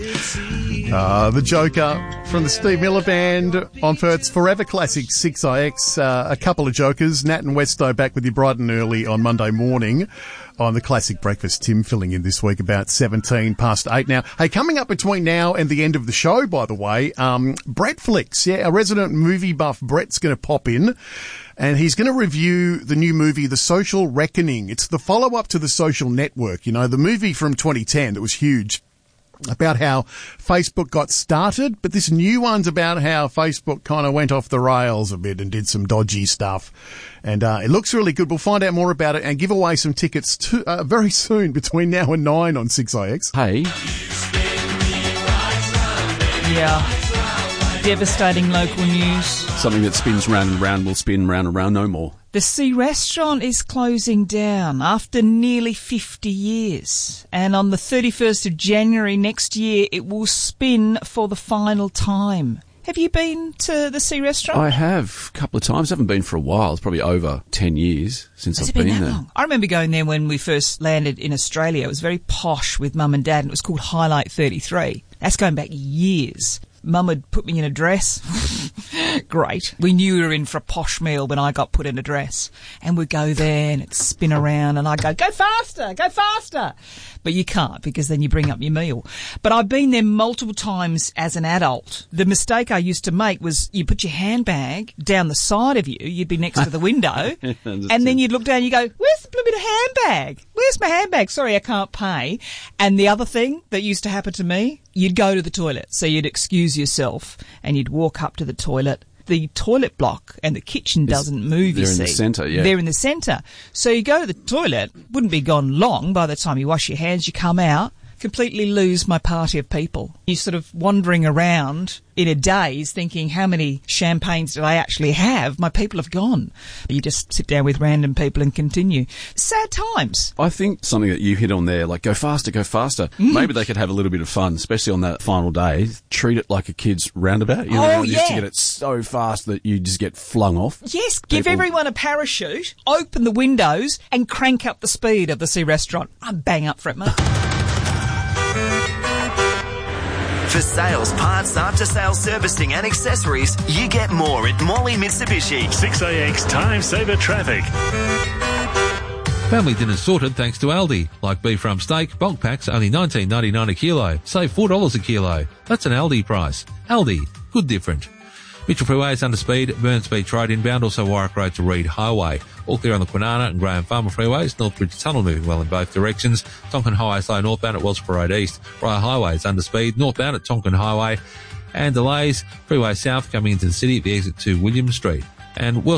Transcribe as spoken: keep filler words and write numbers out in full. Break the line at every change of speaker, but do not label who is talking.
Uh, the Joker from the Steve Miller Band on Perth's Forever Classic six I X. Uh, a couple of jokers. Nat and Westo back with you bright and early on Monday morning on the Classic Breakfast. Tim filling in this week about seventeen past eight now. Hey, coming up between now and the end of the show, by the way, um, Brett Flicks, yeah, a resident movie buff, Brett's going to pop in. And he's going to review the new movie, The Social Reckoning. It's the follow-up to The Social Network, you know, the movie from twenty ten that was huge, about how Facebook got started, but this new one's about how Facebook kind of went off the rails a bit and did some dodgy stuff. And uh, it looks really good. We'll find out more about it and give away some tickets to, uh, very soon between now and nine on six I X.
Hey.
Yeah. Devastating local news.
Something that spins round and round will spin round and round no more.
The Sea Restaurant is closing down after nearly fifty years. And on the thirty-first of January next year, it will spin for the final time. Have you been to the Sea Restaurant?
I have, a couple of times. I haven't been for a while. It's probably over ten years since
Has
I've
it been,
been
that
there.
Long? I remember going there when we first landed in Australia. It was very posh with Mum and Dad, and it was called Highlight thirty-three. That's going back years. Mum had put me in a dress. Great. We knew we were in for a posh meal when I got put in a dress. And we'd go there and it'd spin around and I'd go, go faster, go faster. But you can't because then you bring up your meal. But I've been there multiple times as an adult. The mistake I used to make was you put your handbag down the side of you. You'd be next to the window. And then you'd look down and you go, where's the blooming handbag? Where's my handbag? Sorry, I can't pay. And the other thing that used to happen to me, you'd go to the toilet. So you'd excuse yourself and you'd walk up to the toilet. The toilet block and the kitchen doesn't move, you see.
They're in the centre, yeah.
They're in the centre. So you go to the toilet, wouldn't be gone long by the time you wash your hands, you come out, completely lose my party of people. You're sort of wandering around in a daze thinking, how many champagnes do I actually have? My people have gone. You just sit down with random people and continue. Sad times.
I think something that you hit on there, like go faster, go faster. Mm. Maybe they could have a little bit of fun, especially on that final day. Treat it like a kid's roundabout. You know,
oh,
just
yeah.
to get it so fast that you just get flung off.
Yes, give people. Everyone a parachute, open the windows and crank up the speed of the Sea Restaurant. I'm bang up for it, mate.
For sales, parts, after-sales servicing and accessories, you get more at Molly Mitsubishi.
six A X Time Saver Traffic.
Family dinner sorted thanks to Aldi. Like beef rump steak, bulk packs only nineteen ninety-nine a kilo. Save four dollars a kilo. That's an Aldi price. Aldi. Good different. Mitchell Freeway is under speed. Burns Beach Road inbound, also Warwick Road to Reed Highway. All clear on the Kwinana and Graham Farmer Freeways. Northbridge Tunnel moving well in both directions. Tonkin Highway slow northbound at Wellsborough Road East. Rye Highway is under speed northbound at Tonkin Highway. And delays, Freeway South coming into the city at the exit to William Street. And Welsh